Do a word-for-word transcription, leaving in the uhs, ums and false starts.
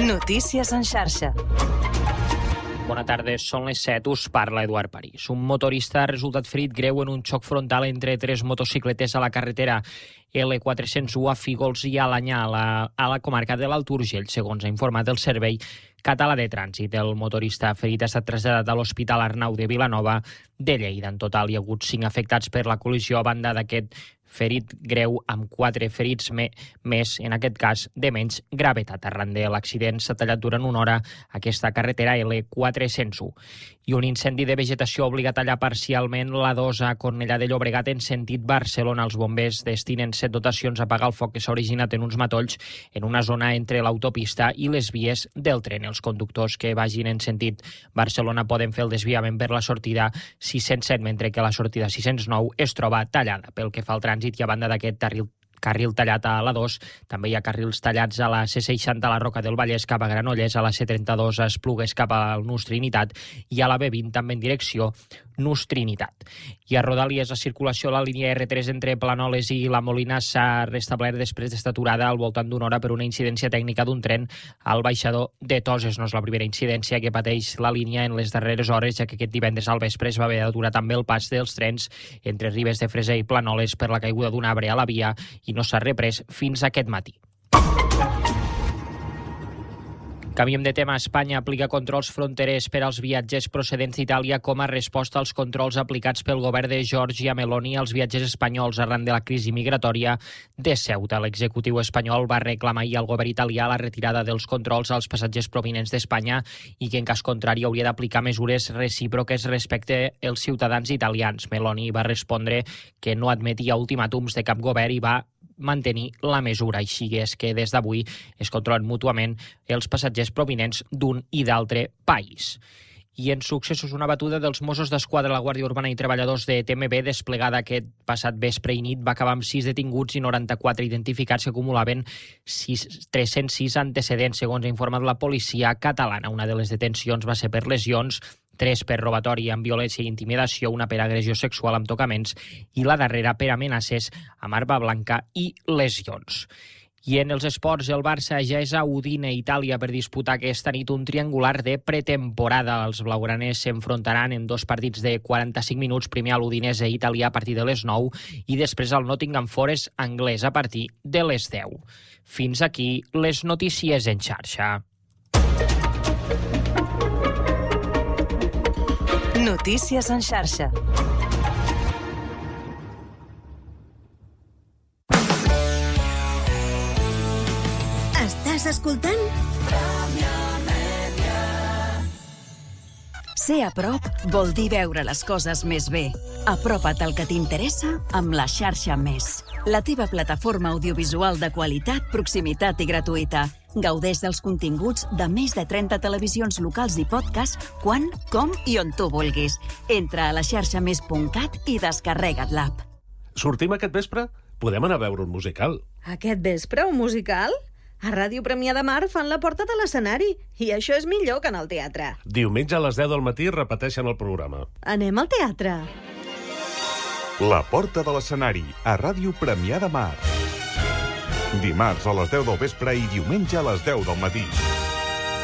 Notícies en xarxa. Bona tarda, són les set, us parla Eduard París. Un motorista ha resultat ferit greu en un xoc frontal entre tres motocicletes a la carretera L quatre cents u a Fígols i Alanyà, a la, a la comarca de l'Alt Urgell, segons ha informat el Servei Català de Trànsit. El motorista ferit ha estat traslladat a l'Hospital Arnau de Vilanova de Lleida. En total hi ha hagut cinc afectats per la col·lisió a banda d'aquest ferit greu, amb quatre ferits me, més, en aquest cas de menys gravetat. Arran de l'accident s'ha tallat durant una hora aquesta carretera L quatre cents u. I un incendi de vegetació ha obligat a tallar parcialment l'A dos a Cornellà de Llobregat en sentit Barcelona. Els bombers destinen set dotacions a apagar el foc que s'ha originat en uns matolls en una zona entre l'autopista i les vies del tren. Els conductors que vagin en sentit Barcelona poden fer el desviament per la sortida sis-cents set, mentre que la sortida sis-cents nou es troba tallada. Pel que fa al trànsit, i a banda d'aquest carril carril tallat a l'A dos, també hi ha carrils tallats a la C seixanta a la Roca del Vallès cap a Granollers, a la C trenta-dos a Esplugues cap al Nus Trinitat i a la B vint també en direcció Nus Trinitat. I a Rodalies la circulació a la línia R tres entre Planoles i la Molina s'ha restablert després d'estar aturada al voltant d'una hora per una incidència tècnica d'un tren al baixador de Toses. No és la primera incidència que pateix la línia en les darreres hores, ja que aquest divendres al vespre es va haver d'aturar també el pas dels trens entre Ribes de Freser i Planoles per la caiguda d'un arbre a la via i no s'ha reprès fins aquest matí. Canviem de tema. Espanya aplica controls fronterers per als viatgers procedents d'Itàlia com a resposta als controls aplicats pel govern de Giorgia Meloni als viatgers espanyols arran de la crisi migratòria de Ceuta. L'executiu espanyol va reclamar ahir al govern italià la retirada dels controls als passatgers provinents d'Espanya i que en cas contrari hauria d'aplicar mesures recíproques respecte als ciutadans italians. Meloni va respondre que no admetia ultimàtums de cap govern i va mantenir la mesura. Així és que des d'avui es controlen mútuament els passatgers provinents d'un i d'altre país. I en successos, una batuda dels Mossos d'Esquadra, la Guàrdia Urbana i treballadors de T M B desplegada aquest passat vespre i nit va acabar amb sis detinguts i noranta-quatre identificats que acumulaven tres-cents sis antecedents, segons ha informat la policia catalana. Una de les detencions va ser per lesions, tres per robatori amb violència i intimidació, una per agressió sexual amb tocaments i la darrera per amenaces amb arma blanca i lesions. I en els esports, el Barça ja és a Udine, Itàlia, per disputar aquesta nit un triangular de pretemporada. Els blaugraners s'enfrontaran en dos partits de quaranta-cinc minuts, primer a l'Udinese italià a partir de les nou i després al Nottingham Forest anglès a partir de les deu. Fins aquí les notícies en xarxa. Notícies en xarxa. Estàs escoltant? Ser a prop vol dir veure les coses més bé. Apropa't al que t'interessa amb la xarxa Més. La teva plataforma audiovisual de qualitat, proximitat i gratuïta. Gaudeix dels continguts de més de trenta televisions locals i podcast quan, com i on tu vulguis. Entra a la xarxa més punt cat i descarrega't l'app. Sortim aquest vespre? Podem anar a veure un musical. Aquest vespre, un musical? A Ràdio Premià de Mar fan la porta de l'escenari i això és millor que en el teatre. Diumenge a les deu del matí repeteixen el programa. Anem al teatre. La porta de l'escenari, a Ràdio Premià de Mar. Dimarts a les deu del vespre i diumenge a les deu del matí.